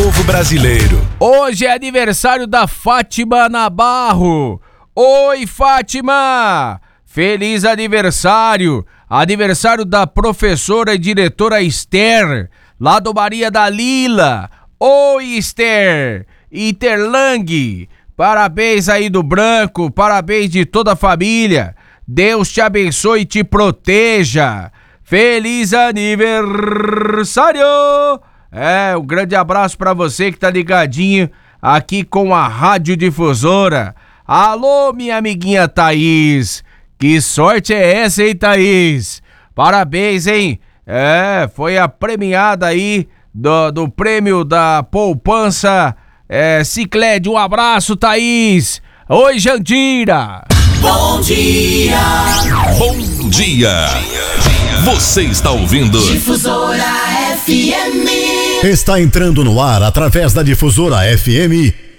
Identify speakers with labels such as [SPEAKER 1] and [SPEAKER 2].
[SPEAKER 1] povo brasileiro.
[SPEAKER 2] Hoje é aniversário da Fátima Nabarro. Oi, Fátima! Feliz aniversário! Aniversário da professora e diretora Esther, lá do Maria da Lila. Oi, Esther! Interlang, parabéns aí do Branco, parabéns de toda a família. Deus te abençoe e te proteja. Feliz aniversário! Um grande abraço pra você que tá ligadinho aqui com a Rádio Difusora. Alô, minha amiguinha Thaís. Que sorte é essa, hein, Thaís? Parabéns, hein? Foi a premiada aí do prêmio da poupança Sicredi. Um abraço, Thaís. Oi, Jandira.
[SPEAKER 3] Bom dia.
[SPEAKER 1] Bom dia. Você está ouvindo
[SPEAKER 3] Difusora FM.
[SPEAKER 4] Está entrando no ar através da Difusora FM